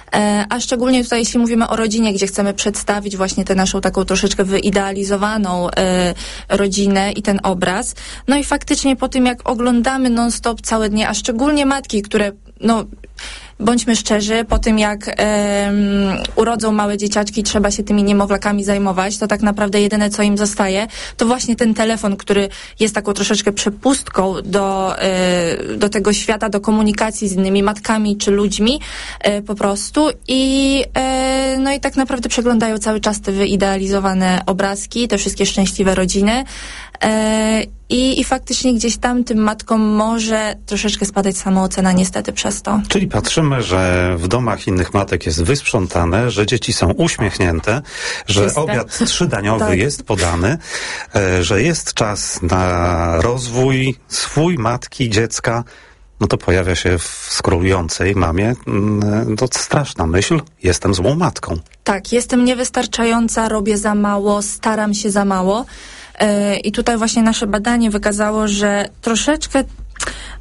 A szczególnie tutaj, jeśli mówimy o rodzinie, gdzie chcemy przedstawić właśnie tę naszą taką troszeczkę wyidealizowaną e, rodzinę i ten obraz. No i faktycznie po tym, jak oglądamy non-stop całe dnie, a szczególnie matki, które, no, bądźmy szczerzy, po tym jak e, urodzą małe dzieciaczki, trzeba się tymi niemowlakami zajmować, to tak naprawdę jedyne, co im zostaje, to właśnie ten telefon, który jest taką troszeczkę przepustką do, e, do tego świata, do komunikacji z innymi matkami czy ludźmi e, po prostu i e, no i tak naprawdę przeglądają cały czas te wyidealizowane obrazki, te wszystkie szczęśliwe rodziny. E, I, I faktycznie gdzieś tam tym matkom może troszeczkę spadać samoocena niestety przez to. Czyli patrzymy, że w domach innych matek jest wysprzątane, że dzieci są uśmiechnięte, że Czyste. obiad trzydaniowy tak. jest podany, e, że jest czas na rozwój swój, matki, dziecka. No to pojawia się w skrolującej mamie to straszna myśl, jestem złą matką. Tak, jestem niewystarczająca, robię za mało, staram się za mało. I tutaj właśnie nasze badanie wykazało, że troszeczkę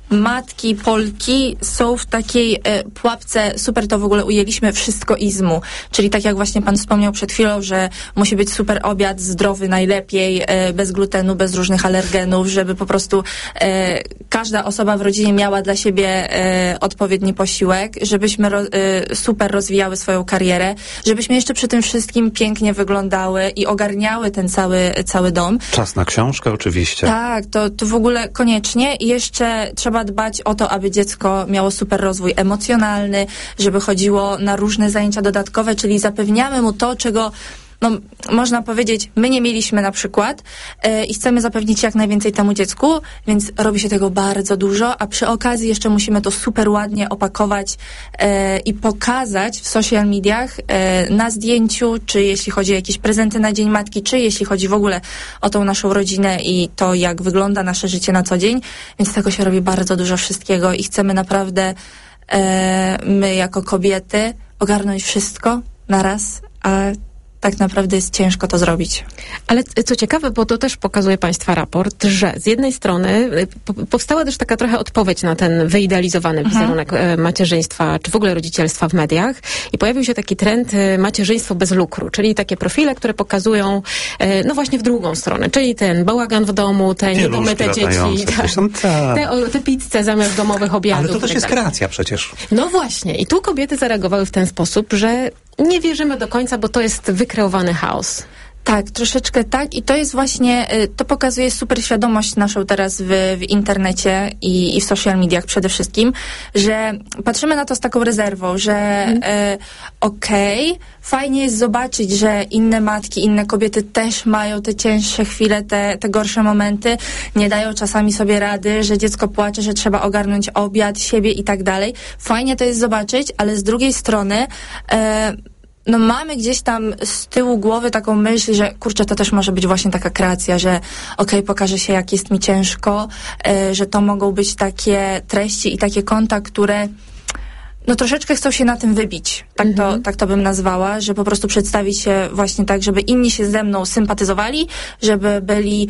matki, Polki są w takiej e, pułapce, super to w ogóle ujęliśmy, wszystkoizmu. Czyli tak jak właśnie pan wspomniał przed chwilą, że musi być super obiad, zdrowy najlepiej, e, bez glutenu, bez różnych alergenów, żeby po prostu e, każda osoba w rodzinie miała dla siebie e, odpowiedni posiłek, żebyśmy ro, e, super rozwijały swoją karierę, żebyśmy jeszcze przy tym wszystkim pięknie wyglądały i ogarniały ten cały, cały dom. Czas na książkę oczywiście. Tak, to, to w ogóle koniecznie i jeszcze trzeba dbać o to, aby dziecko miało super rozwój emocjonalny, żeby chodziło na różne zajęcia dodatkowe, czyli zapewniamy mu to, czego no, można powiedzieć, my nie mieliśmy na przykład yy, i chcemy zapewnić jak najwięcej temu dziecku, więc robi się tego bardzo dużo, a przy okazji jeszcze musimy to super ładnie opakować yy, i pokazać w social mediach yy, na zdjęciu, czy jeśli chodzi o jakieś prezenty na Dzień Matki, czy jeśli chodzi w ogóle o tą naszą rodzinę i to, jak wygląda nasze życie na co dzień, więc tego się robi bardzo dużo wszystkiego i chcemy naprawdę yy, my jako kobiety ogarnąć wszystko naraz, a tak naprawdę jest ciężko to zrobić. Ale co ciekawe, bo to też pokazuje Państwa raport, że z jednej strony powstała też taka trochę odpowiedź na ten wyidealizowany mhm. wizerunek macierzyństwa, czy w ogóle rodzicielstwa w mediach i pojawił się taki trend macierzyństwo bez lukru, czyli takie profile, które pokazują no właśnie w drugą stronę, czyli ten bałagan w domu, te niedomyte dzieci, ta, te, te pizze zamiast domowych obiadów. Ale to też jest kreacja przecież. No właśnie. I tu kobiety zareagowały w ten sposób, że nie wierzymy do końca, bo to jest wykreowany chaos. Tak, troszeczkę tak i to jest właśnie, to pokazuje super świadomość naszą teraz w, w internecie i, i w social mediach przede wszystkim, że patrzymy na to z taką rezerwą, że mm. e, okej, okay, fajnie jest zobaczyć, że inne matki, inne kobiety też mają te cięższe chwile, te, te gorsze momenty, nie dają czasami sobie rady, że dziecko płacze, że trzeba ogarnąć obiad, siebie i tak dalej. Fajnie to jest zobaczyć, ale z drugiej strony e, no mamy gdzieś tam z tyłu głowy taką myśl, że kurczę, to też może być właśnie taka kreacja, że okej, okay, pokaże się jak jest mi ciężko, y, że to mogą być takie treści i takie konta, które no troszeczkę chcą się na tym wybić. Tak, mhm. to, tak to bym nazwała, że po prostu przedstawić się właśnie tak, żeby inni się ze mną sympatyzowali, żeby byli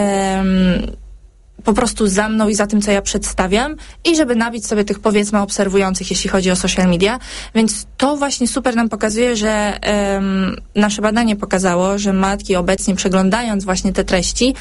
um, po prostu za mną i za tym, co ja przedstawiam i żeby nabić sobie tych, powiedzmy, obserwujących, jeśli chodzi o social media. Więc to właśnie super nam pokazuje, że um, nasze badanie pokazało, że matki obecnie, przeglądając właśnie te treści,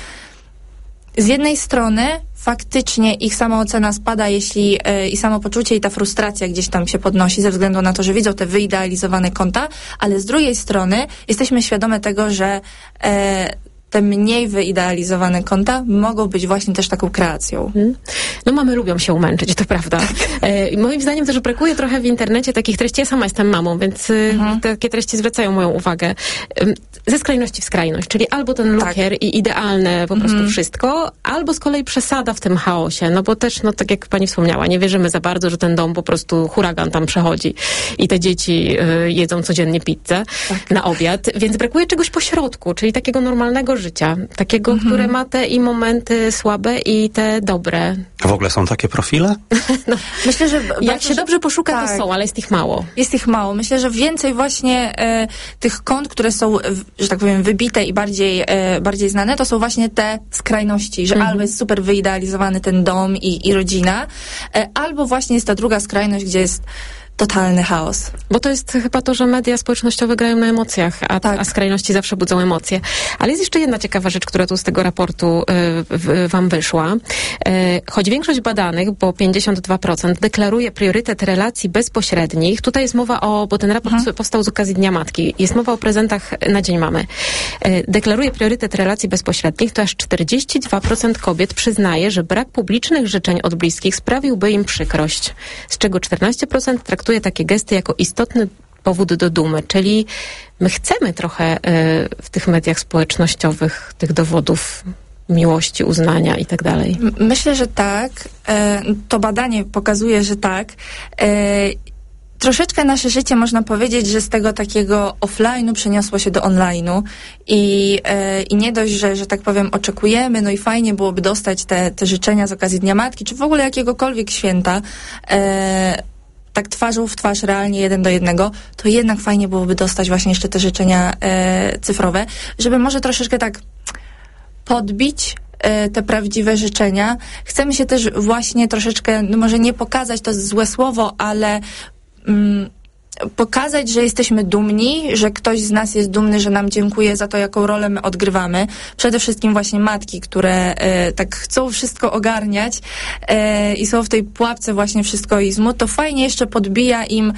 z jednej strony faktycznie ich samoocena spada, jeśli e, i samopoczucie i ta frustracja gdzieś tam się podnosi ze względu na to, że widzą te wyidealizowane konta, ale z drugiej strony jesteśmy świadome tego, że e, te mniej wyidealizowane konta mogą być właśnie też taką kreacją. Hmm. No mamy lubią się umęczyć, to prawda. E, moim zdaniem też brakuje trochę w internecie takich treści. Ja sama jestem mamą, więc mhm. takie treści zwracają moją uwagę. Ze skrajności w skrajność, czyli albo ten lukier tak. i idealne po prostu mhm. wszystko, albo z kolei przesada w tym chaosie, no bo też, no tak jak pani wspomniała, nie wierzymy za bardzo, że ten dom po prostu huragan tam przechodzi i te dzieci y, jedzą codziennie pizzę tak. na obiad, więc brakuje czegoś pośrodku, czyli takiego normalnego życia, takiego, mhm. które ma te i momenty słabe i te dobre. A w ogóle są takie profile? no, myślę, że jak się dobrze poszuka, tak. to są, ale jest ich mało. Jest ich mało. Myślę, że więcej właśnie e, tych kont, które są, w, że tak powiem, wybite i bardziej, e, bardziej znane, to są właśnie te skrajności, że mhm. albo jest super wyidealizowany ten dom i, i rodzina, e, albo właśnie jest ta druga skrajność, gdzie jest totalny chaos. Bo to jest chyba to, że media społecznościowe grają na emocjach, a, tak. a skrajności zawsze budzą emocje. Ale jest jeszcze jedna ciekawa rzecz, która tu z tego raportu y, w, wam wyszła. Y, choć większość badanych, bo pięćdziesiąt dwa procent, deklaruje priorytet relacji bezpośrednich, tutaj jest mowa o, bo ten raport mhm. powstał z okazji Dnia Matki, jest mowa o prezentach na Dzień Mamy. Y, deklaruje priorytet relacji bezpośrednich, to aż czterdzieści dwa procent kobiet przyznaje, że brak publicznych życzeń od bliskich sprawiłby im przykrość, z czego czternaście procent traktuje takie gesty jako istotny powód do dumy, czyli my chcemy trochę y, w tych mediach społecznościowych tych dowodów miłości, uznania i tak dalej. Myślę, że tak. E, to badanie pokazuje, że tak. E, troszeczkę nasze życie, można powiedzieć, że z tego takiego offline'u przeniosło się do online'u i, e, i nie dość, że, że tak powiem oczekujemy, no i fajnie byłoby dostać te, te życzenia z okazji Dnia Matki, czy w ogóle jakiegokolwiek święta, e, tak twarzą w twarz, realnie jeden do jednego, to jednak fajnie byłoby dostać właśnie jeszcze te życzenia e, cyfrowe, żeby może troszeczkę tak podbić e, te prawdziwe życzenia. Chcemy się też właśnie troszeczkę, no może nie pokazać, to złe słowo, ale mm, pokazać, że jesteśmy dumni, że ktoś z nas jest dumny, że nam dziękuję za to, jaką rolę my odgrywamy. Przede wszystkim właśnie matki, które e, tak chcą wszystko ogarniać e, i są w tej pułapce właśnie wszystkoizmu, to fajnie jeszcze podbija im,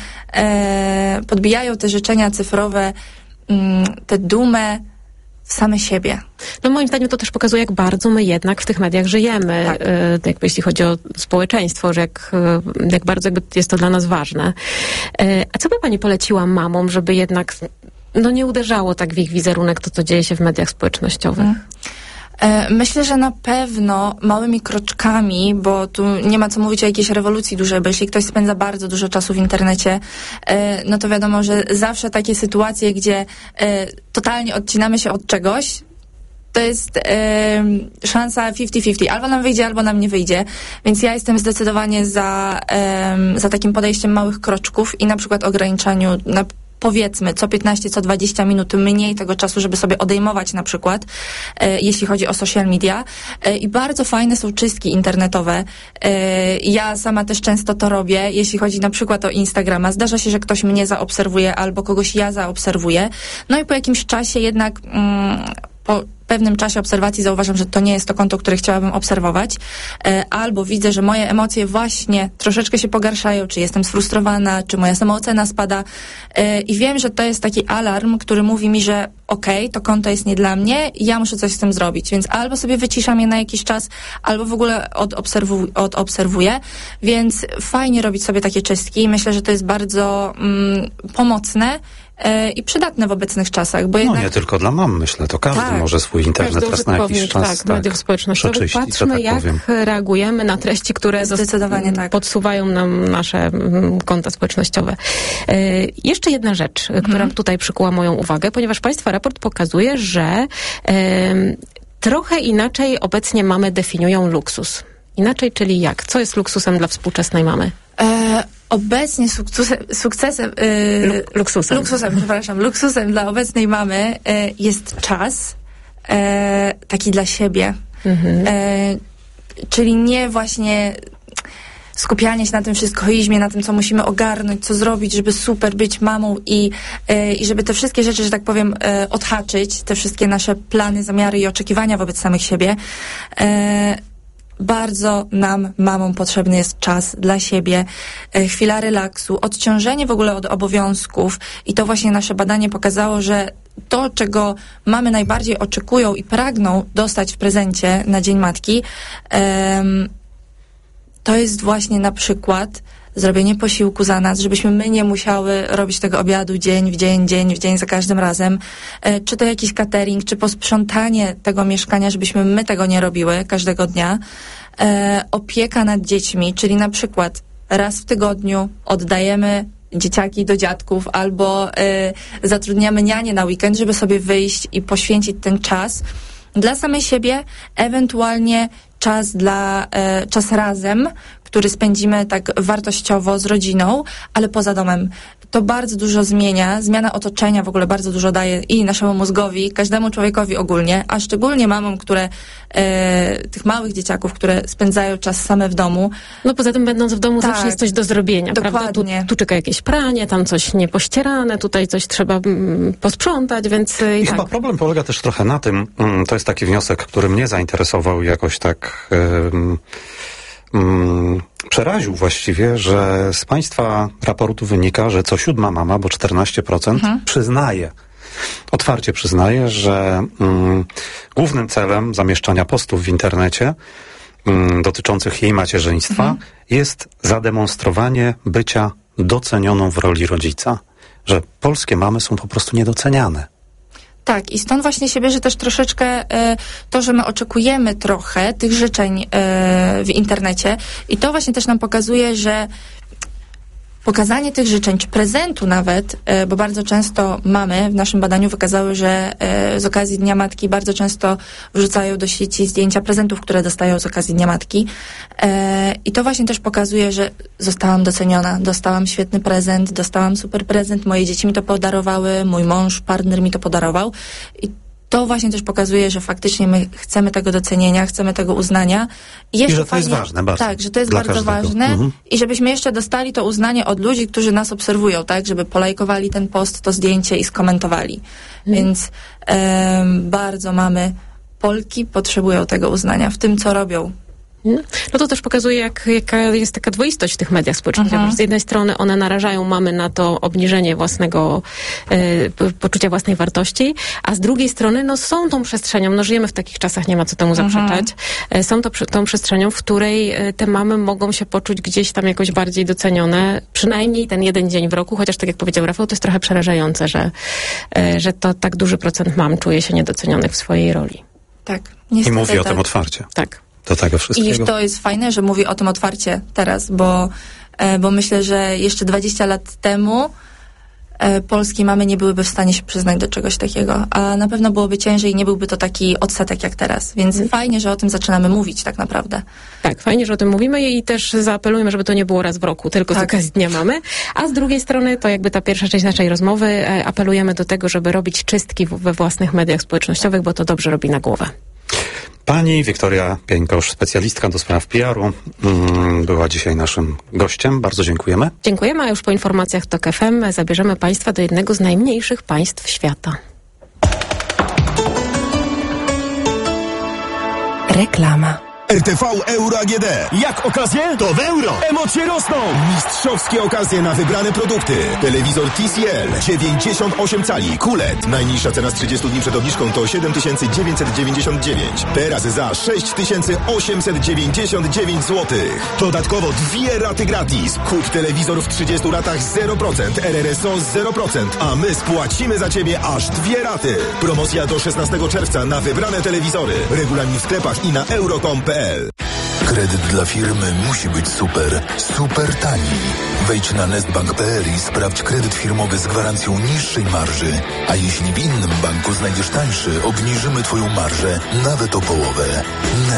e, podbijają te życzenia cyfrowe, m, tę dumę w same siebie. No moim zdaniem to też pokazuje, jak bardzo my jednak w tych mediach żyjemy, tak. y, jakby jeśli chodzi o społeczeństwo, że jak, y, jak bardzo jakby jest to dla nas ważne. Y, a co by pani poleciła mamom, żeby jednak no nie uderzało tak w ich wizerunek to, co dzieje się w mediach społecznościowych? Hmm. Myślę, że na pewno małymi kroczkami, bo tu nie ma co mówić o jakiejś rewolucji dużej, bo jeśli ktoś spędza bardzo dużo czasu w internecie, no to wiadomo, że zawsze takie sytuacje, gdzie totalnie odcinamy się od czegoś, to jest e, szansa fifty fifty. Albo nam wyjdzie, albo nam nie wyjdzie. Więc ja jestem zdecydowanie za, e, za takim podejściem małych kroczków i na przykład ograniczaniu na powiedzmy co piętnaście, co dwadzieścia minut mniej tego czasu, żeby sobie odejmować na przykład, e, jeśli chodzi o social media. E, I bardzo fajne są czystki internetowe. E, ja sama też często to robię, jeśli chodzi na przykład o Instagrama. Zdarza się, że ktoś mnie zaobserwuje albo kogoś ja zaobserwuję. No i po jakimś czasie jednak mm, po pewnym czasie obserwacji zauważam, że to nie jest to konto, które chciałabym obserwować, e, albo widzę, że moje emocje właśnie troszeczkę się pogarszają, czy jestem sfrustrowana, czy moja samoocena spada e, i wiem, że to jest taki alarm, który mówi mi, że okej, okay, to konto jest nie dla mnie i ja muszę coś z tym zrobić, więc albo sobie wyciszam je na jakiś czas, albo w ogóle odobserwu- odobserwuję, więc fajnie robić sobie takie czystki. Myślę, że to jest bardzo mm, pomocne i przydatne w obecnych czasach. Bo jednak... No nie tylko dla mam, myślę, to każdy tak, może swój internet raz na jakiś czas tak, tak, mediów społecznościowych. Patrzmy, tak jak powiem. reagujemy na treści, które Zdecydowanie tak. podsuwają nam nasze konta społecznościowe. E, jeszcze jedna rzecz, mhm. która tutaj przykuła moją uwagę, ponieważ Państwa raport pokazuje, że e, trochę inaczej obecnie mamy definiują luksus. Inaczej, czyli jak? Co jest luksusem dla współczesnej mamy? E, obecnie sukcesem, sukcesem yy, luksusem. luksusem, przepraszam, luksusem dla obecnej mamy yy, jest czas yy, taki dla siebie. Mhm. Yy, czyli nie właśnie skupianie się na tym wszystkoizmie, na tym, co musimy ogarnąć, co zrobić, żeby super być mamą i, yy, i żeby te wszystkie rzeczy, że tak powiem, yy, odhaczyć, te wszystkie nasze plany, zamiary i oczekiwania wobec samych siebie. Yy, Bardzo nam, mamom, potrzebny jest czas dla siebie, e, chwila relaksu, odciążenie w ogóle od obowiązków i to właśnie nasze badanie pokazało, że to, czego mamy najbardziej oczekują i pragną dostać w prezencie na Dzień Matki, e, to jest właśnie na przykład zrobienie posiłku za nas, żebyśmy my nie musiały robić tego obiadu dzień w dzień, dzień w dzień za każdym razem. E, czy to jakiś catering, czy posprzątanie tego mieszkania, żebyśmy my tego nie robiły każdego dnia. E, opieka nad dziećmi, czyli na przykład raz w tygodniu oddajemy dzieciaki do dziadków albo e, zatrudniamy nianię na weekend, żeby sobie wyjść i poświęcić ten czas dla samej siebie, ewentualnie czas dla, e, czas razem, który spędzimy tak wartościowo z rodziną, ale poza domem. To bardzo dużo zmienia, zmiana otoczenia w ogóle bardzo dużo daje i naszemu mózgowi, każdemu człowiekowi ogólnie, a szczególnie mamom, które, e, tych małych dzieciaków, które spędzają czas same w domu. No poza tym będąc w domu tak, zawsze jest coś do zrobienia, dokładnie. prawda? Tu, tu czeka jakieś pranie, tam coś niepościerane, tutaj coś trzeba mm, posprzątać, więc I, i chyba tak. problem polega też trochę na tym, mm, to jest taki wniosek, który mnie zainteresował jakoś tak... Yy, Mm, przeraził właściwie, że z Państwa raportu wynika, że co siódma mama, bo czternaście procent mhm. przyznaje, otwarcie przyznaje, że mm, głównym celem zamieszczania postów w internecie mm, dotyczących jej macierzyństwa mhm. jest zademonstrowanie bycia docenioną w roli rodzica. Że polskie mamy są po prostu niedoceniane. Tak, i stąd właśnie się bierze też troszeczkę e, to, że my oczekujemy trochę tych życzeń e, w internecie i to właśnie też nam pokazuje, że pokazanie tych życzeń, czy prezentu nawet, e, bo bardzo często mamy w naszym badaniu wykazały, że e, z okazji Dnia Matki bardzo często wrzucają do sieci zdjęcia prezentów, które dostają z okazji Dnia Matki. E, I to właśnie też pokazuje, że zostałam doceniona, dostałam świetny prezent, dostałam super prezent, moje dzieci mi to podarowały, mój mąż, partner mi to podarował. I to właśnie też pokazuje, że faktycznie my chcemy tego docenienia, chcemy tego uznania. I, jeszcze I że to fajnie, jest ważne bardzo. Tak, że to jest Dla bardzo każdego. ważne Mhm. i żebyśmy jeszcze dostali to uznanie od ludzi, którzy nas obserwują, tak, żeby polajkowali ten post, to zdjęcie i skomentowali. Mhm. Więc em, bardzo mamy, Polki potrzebują tego uznania w tym, co robią. No to też pokazuje, jak, jaka jest taka dwoistość w tych mediach społecznościowych. Mhm. Z jednej strony one narażają mamy na to obniżenie własnego e, poczucia własnej wartości, a z drugiej strony no są tą przestrzenią, no żyjemy w takich czasach, nie ma co temu zaprzeczać, e, są to tą przestrzenią, w której e, te mamy mogą się poczuć gdzieś tam jakoś bardziej docenione, przynajmniej ten jeden dzień w roku, chociaż tak jak powiedział Rafał, to jest trochę przerażające, że, e, że to tak duży procent mam czuje się niedocenionych w swojej roli. Tak. I Niestety mówi o tak. tym otwarcie. Tak. Do tego wszystkiego. I to jest fajne, że mówi o tym otwarcie teraz, bo, e, bo myślę, że jeszcze dwadzieścia lat temu e, polskie mamy nie byłyby w stanie się przyznać do czegoś takiego, a na pewno byłoby ciężej i nie byłby to taki odsetek jak teraz. Więc Mhm. fajnie, że o tym zaczynamy mówić tak naprawdę. Tak, fajnie, że o tym mówimy i też zaapelujemy, żeby to nie było raz w roku, tylko Tak. z okazji Dnia Mamy. A z drugiej strony, to jakby ta pierwsza część naszej rozmowy, e, apelujemy do tego, żeby robić czystki w, we własnych mediach społecznościowych, bo to dobrze robi na głowę. Pani Wiktoria Pieńkosz, specjalistka do spraw P R-u, mm, była dzisiaj naszym gościem. Bardzo dziękujemy. Dziękujemy, a już po informacjach TOK F M zabierzemy Państwa do jednego z najmniejszych państw świata. Reklama. R T V Euro A G D. Jak okazje? To w euro. Emocje rosną. Mistrzowskie okazje na wybrane produkty. Telewizor T C L dziewięćdziesiąt osiem cali Q L E D. Najniższa cena z trzydziestu dni przed obniżką to siedem tysięcy dziewięćset dziewięćdziesiąt dziewięć. Teraz za sześć tysięcy osiemset dziewięćdziesiąt dziewięć złotych. Dodatkowo dwie raty gratis. Kup telewizor w trzydziestu ratach zero procent. R R S O zero procent. A my spłacimy za Ciebie aż dwie raty. Promocja do szesnastego czerwca na wybrane telewizory. Regulamin w sklepach i na euro kropka com kropka p l. Kredyt dla firmy musi być super, super tani. Wejdź na nestbank kropka p l i sprawdź kredyt firmowy z gwarancją niższej marży. A jeśli w innym banku znajdziesz tańszy, obniżymy Twoją marżę nawet o połowę.